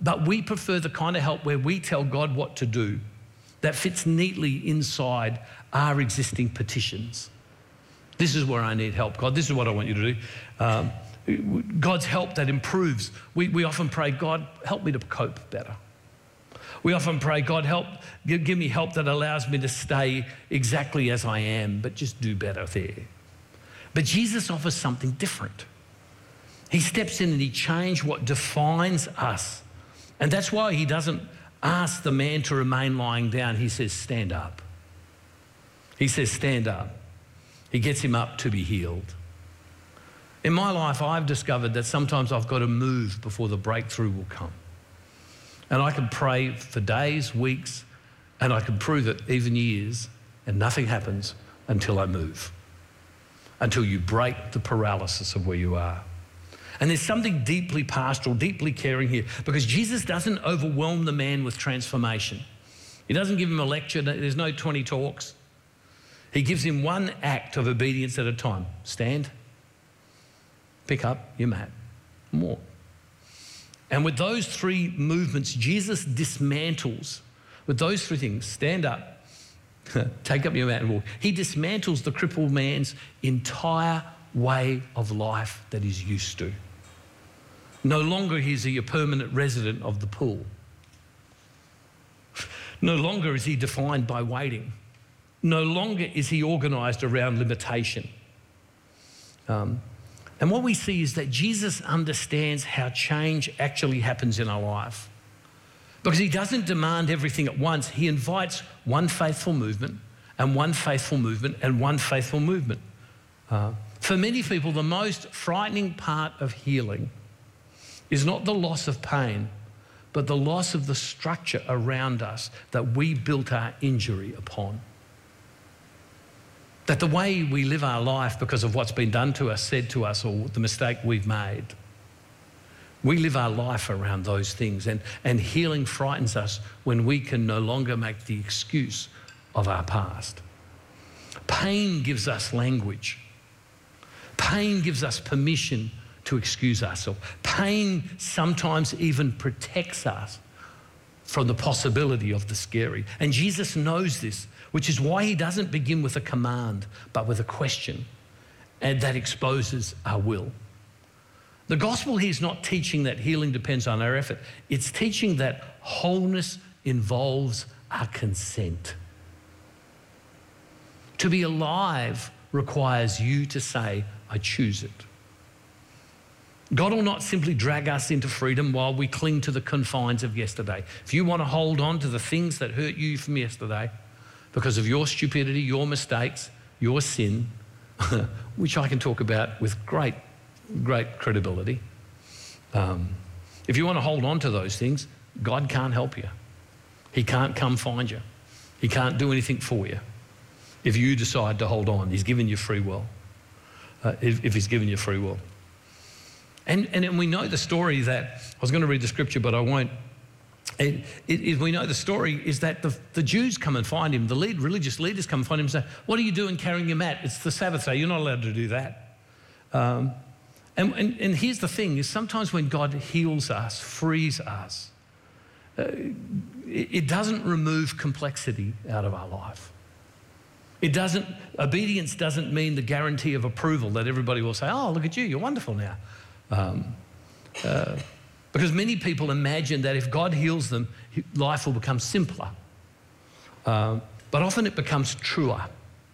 but we prefer the kind of help where we tell God what to do that fits neatly inside our existing petitions. This is where I need help, God. This is what I want you to do. God's help that improves. We often pray, God, help me to cope better. We often pray, God, give me help that allows me to stay exactly as I am, but just do better there. But Jesus offers something different. He steps in and he changes what defines us. And that's why he doesn't ask the man to remain lying down. He says, stand up. He says, stand up. He gets him up to be healed. In my life, I've discovered that sometimes I've got to move before the breakthrough will come. And I can pray for days, weeks, and I can prove it even years, and nothing happens until I move, until you break the paralysis of where you are. And there's something deeply pastoral, deeply caring here, because Jesus doesn't overwhelm the man with transformation. He doesn't give him a lecture. There's no 20 talks. He gives him one act of obedience at a time. Stand, pick up your mat, and walk. And with those three movements, Jesus dismantles, with those three things, stand up, take up your mat and walk. He dismantles the crippled man's entire way of life that he's used to. No longer is he a permanent resident of the pool. No longer is he defined by waiting. No longer is he organised around limitation. And what we see is that Jesus understands how change actually happens in our life. Because he doesn't demand everything at once. He invites one faithful movement and one faithful movement and one faithful movement. For many people, the most frightening part of healing is not the loss of pain, but the loss of the structure around us that we built our injury upon. That the way we live our life because of what's been done to us, said to us, or the mistake we've made, we live our life around those things. And healing frightens us when we can no longer make the excuse of our past. Pain gives us language. Pain gives us permission to excuse ourselves. Pain sometimes even protects us from the possibility of the scary. And Jesus knows this, which is why he doesn't begin with a command, but with a question, and that exposes our will. The gospel here is not teaching that healing depends on our effort. It's teaching that wholeness involves our consent. To be alive requires you to say, I choose it. God will not simply drag us into freedom while we cling to the confines of yesterday. If you want to hold on to the things that hurt you from yesterday because of your stupidity, your mistakes, your sin, which I can talk about with great credibility. If you want to hold on to those things, God can't help you. He can't come find you. He can't do anything for you if you decide to hold on. He's given you free will. If he's given you free will. And we know the story that, I was going to read the scripture, but I won't. We know the story is that the Jews come and find him, the religious leaders come and find him and say, what are you doing carrying your mat? It's the Sabbath day, you're not allowed to do that. And here's the thing, is sometimes when God heals us, frees us, it doesn't remove complexity out of our life. Obedience doesn't mean the guarantee of approval that everybody will say, oh, look at you, you're wonderful now. Because many people imagine that if God heals them, life will become simpler. But often it becomes truer.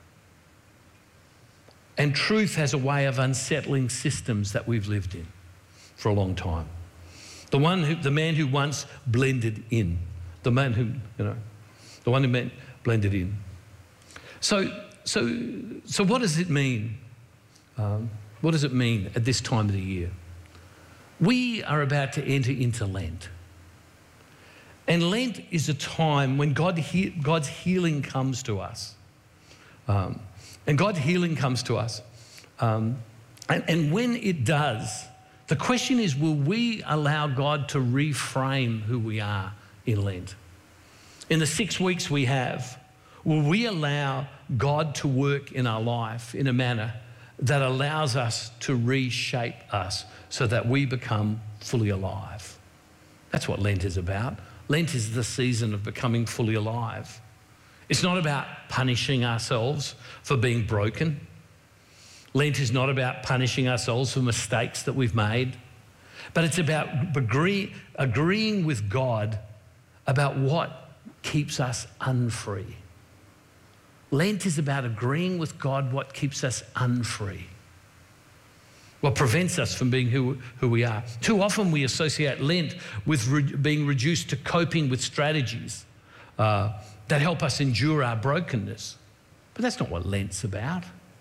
And truth has a way of unsettling systems that we've lived in for a long time. The man who once blended in. The man who, blended in. So what does it mean? What does it mean at this time of the year? We are about to enter into Lent. And Lent is a time when God's healing comes to us. And God's healing comes to us. And when it does, the question is, will we allow God to reframe who we are in Lent? In the 6 weeks we have, will we allow God to work in our life in a manner that allows us to reshape us so that we become fully alive? That's what Lent is about. Lent is the season of becoming fully alive. It's not about punishing ourselves for being broken. Lent is not about punishing ourselves for mistakes that we've made, but it's about agreeing with God about what keeps us unfree. Lent is about agreeing with God what keeps us unfree, what prevents us from being who we are. Too often we associate Lent with being reduced to coping with strategies that help us endure our brokenness. But that's not what Lent's about.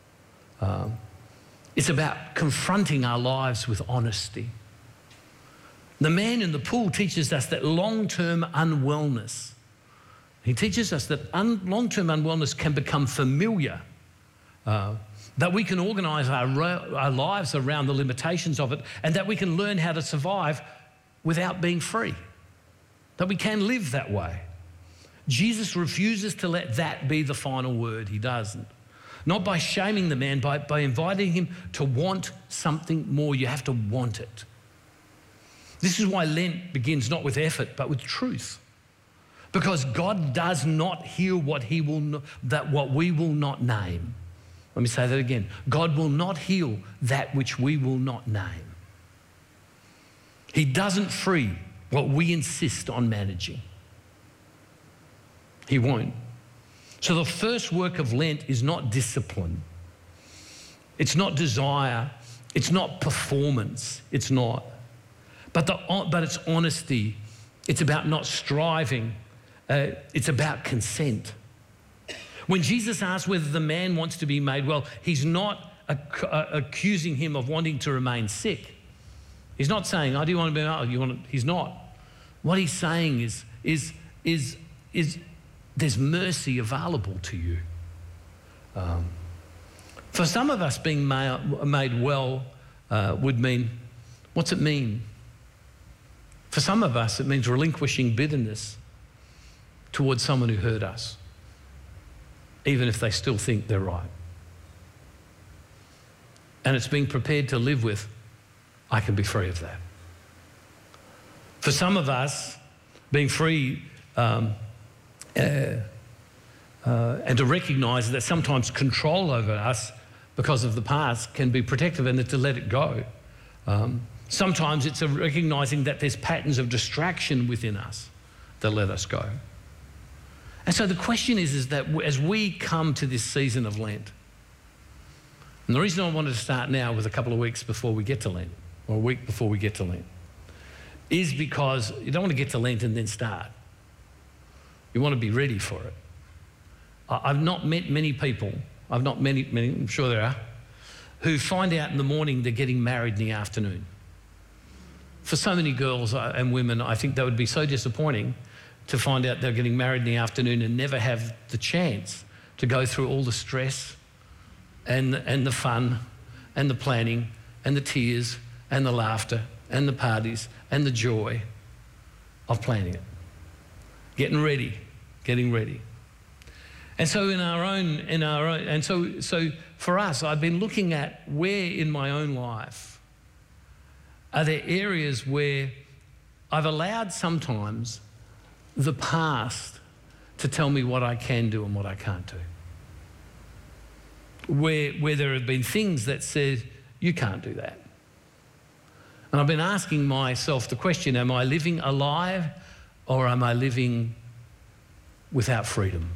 It's about confronting our lives with honesty. The man in the pool teaches us that long-term unwellness, he teaches us that long-term unwellness can become familiar, that we can organise our lives around the limitations of it, and that we can learn how to survive without being free, that we can live that way. Jesus refuses to let that be the final word. He doesn't. Not by shaming the man, by inviting him to want something more. You have to want it. This is why Lent begins not with effort, but with truth. Because God does not heal what we will not name. Let me say that again. God will not heal that which we will not name. He doesn't free what we insist on managing. He won't. So the first work of Lent is not discipline. It's not desire. It's not performance. It's not. But it's honesty. It's about not striving. It's about consent. When Jesus asks whether the man wants to be made well, he's not accusing him of wanting to remain sick. He's not saying, "Oh, do you want to be well?" He's not. What he's saying is there's mercy available to you. For some of us, being made well would mean, what's it mean? For some of us, it means relinquishing bitterness towards someone who hurt us, even if they still think they're right. And it's being prepared to live with, I can be free of that. For some of us, being free and to recognise that sometimes control over us because of the past can be protective, and to let it go. Sometimes it's a recognising that there's patterns of distraction within us that let us go. And so the question is that as we come to this season of Lent, and the reason I wanted to start now with a couple of weeks before we get to Lent, or a week before we get to Lent, is because you don't want to get to Lent and then start. You want to be ready for it. I've not met many people, I'm sure there are, who find out in the morning they're getting married in the afternoon. For so many girls and women, I think that would be so disappointing to find out they're getting married in the afternoon and never have the chance to go through all the stress and the fun and the planning and the tears and the laughter and the parties and the joy of planning it. Getting ready. And so so for us, I've been looking at where in my own life are there areas where I've allowed sometimes the past to tell me what I can do and what I can't do. Where there have been things that said, you can't do that. And I've been asking myself the question, am I living alive or am I living without freedom?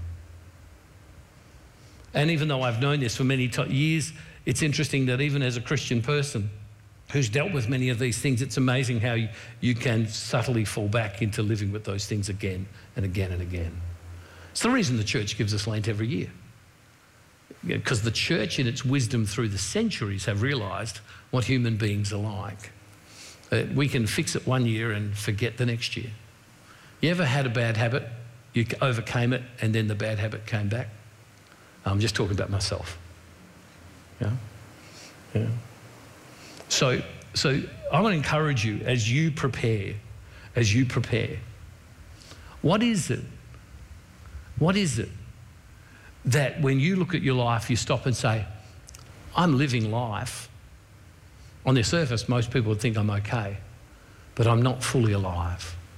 And even though I've known this for many years, it's interesting that even as a Christian person who's dealt with many of these things, it's amazing how you can subtly fall back into living with those things again and again and again. It's the reason the church gives us Lent every year. Because the church in its wisdom through the centuries have realised what human beings are like. We can fix it one year and forget the next year. You ever had a bad habit, you overcame it, and then the bad habit came back? I'm just talking about myself. Yeah. So I want to encourage you as you prepare, what is it that when you look at your life, you stop and say, I'm living life. On the surface, most people would think I'm okay, but I'm not fully alive.